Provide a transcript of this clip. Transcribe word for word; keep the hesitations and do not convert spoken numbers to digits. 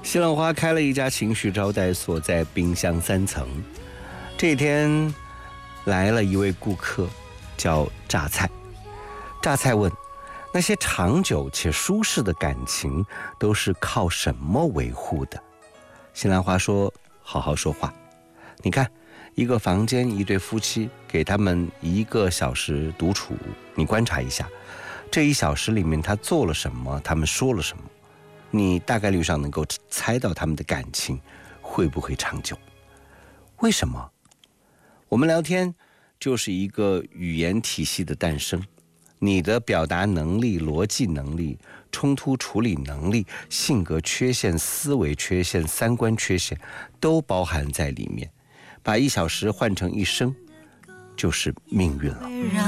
西兰花开了一家情绪招待所，在滨乡三层。这天来了一位顾客，叫榨菜。榨菜问，那些长久且舒适的感情都是靠什么维护的？西兰花说，好好说话。你看，一个房间一对夫妻，给他们一个小时独处，你观察一下，这一小时里面他做了什么，他们说了什么，你大概率上能够猜到他们的感情会不会长久。为什么？我们聊天就是一个语言体系的诞生，你的表达能力、逻辑能力、冲突处理能力、性格缺陷、思维缺陷、三观缺陷都包含在里面。把一小时换成一生，就是命运了。